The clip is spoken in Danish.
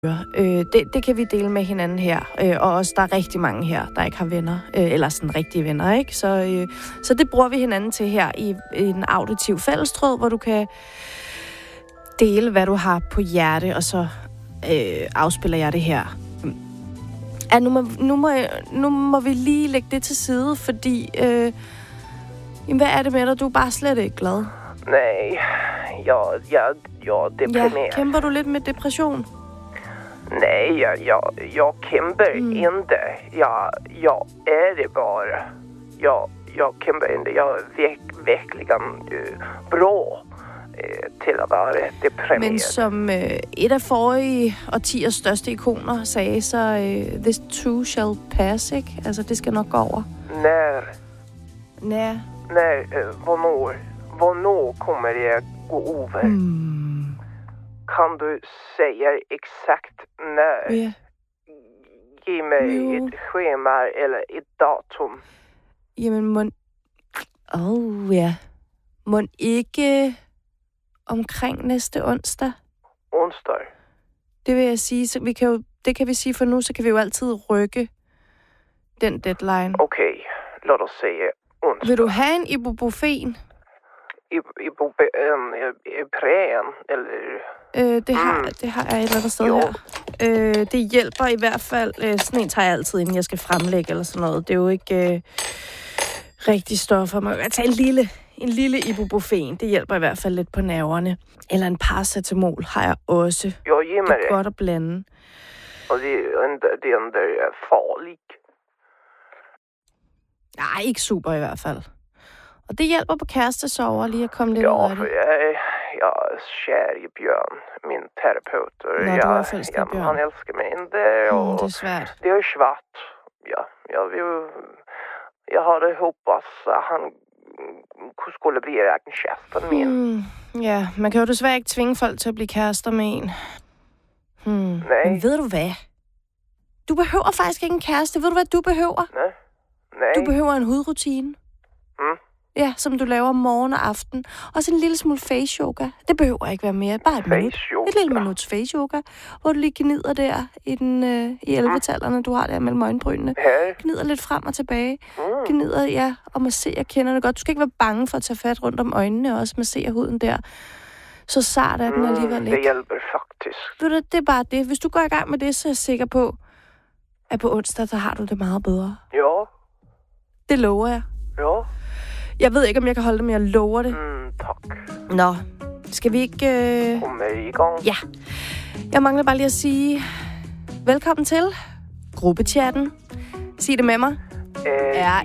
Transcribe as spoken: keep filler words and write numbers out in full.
Øh, det, det kan vi dele med hinanden her. Øh, og også, der er rigtig mange her, der ikke har venner. Øh, eller sådan rigtige venner, ikke? Så, øh, så det bruger vi hinanden til her i, i en auditiv fællestråd, hvor du kan dele, hvad du har på hjerte, og så øh, afspiller jeg det her. Ja, nu, må, nu, må, nu må vi lige lægge det til side, fordi... Øh, jamen, hvad er det med dig? Du er bare slet ikke glad. Nej, jeg, jeg, jeg er deprimeret. Ja, kæmper du lidt med depression? Nej, jag, jag, jag kämpar Mm. inte. Jag, jag är det bara. Jag, jag kämpar inte. Jag är verk, verkligen uh, bra uh, till att vara deprimerad. Men som øh, et af forrige årtiers største ikoner sagde, så øh, this too shall pass, ikke? Altså, det skal nok gå over. När, Nær. när, uh, hvornår, hvornår kommer det gå over? Mm. Kan du säga exakt när? Ja. Ge mig Jo. ett schema eller ett datum. Jamen, må... Åh, oh, ja. Må ikke omkring næste onsdag? Onsdag. Det vil jeg sige. Så vi kan jo, det kan vi sige for nu, så kan vi jo altid rykke den deadline. Okej, låt oss säga onsdag. Vil du have en ibuprofen? I, i, i, i prægen, eller... Øh, det, har, Mm. det har jeg et eller andet sted Jo. her. Øh, det hjælper i hvert fald. Øh, sådan en tager jeg altid, inden jeg skal fremlægge eller sådan noget. Det er jo ikke øh, rigtige stoffer. Man kan tage en lille, en lille ibuprofen. Det hjælper i hvert fald lidt på nerverne. Eller en paracetamol har jeg også. Jag ger Det mig er det. godt at blande. Och det är inte, det är inte farligt. Nej, ikke super i hvert fald. Og det hjælper på kærestesorger lige at komme lidt ud Ja, af för det. jag är, jag är kär i Björn, min terapeut. Och Nå, du jag, är förälskad i jag, Björn. han älskar mig inte. Mm, Och det er svært. det är svart. Ja, jag, vill, jag hade hoppats att han skulle bli räkenkästen min. Hmm, ja, man kan jo desværre ikke tvinge folk til at blive kærester med en. Hmm. Nej. Men ved du hvad? Du behøver faktisk ikke en kæreste. Ved du, hvad du behøver? Nej, nej. Du behøver en hudrutine. Mm. Ja, som du laver morgen og aften. Og så en lille smule face yoga. Det behøver ikke være mere. Bare et minut. Face yoga. Et lille minuts face yoga, hvor du lige gnider der i, den, øh, i ellevetallerne, du har der mellem øjenbrynene. Här. Gnider lidt frem og tilbage. Mm. Gnider, ja, og masserer kinderne godt. Du skal ikke være bange for at tage fat rundt om øjnene og også massere huden der. Så sart er den alligevel Mm, ikke. det hjälper faktiskt. Ved du, det er bare det. Hvis du går i gang med det, så er jeg sikker på, at på onsdag, så har du det meget bedre. Ja, Det lover jeg. ja. Jeg ved ikke, om jeg kan holde det, men jeg lover det. Mm, tack. Nå, skal vi ikke... Øh... Kommer igång. Ja. Jeg mangler bare lige at sige velkommen til gruppechatten. Sig det med mig. Eh, Er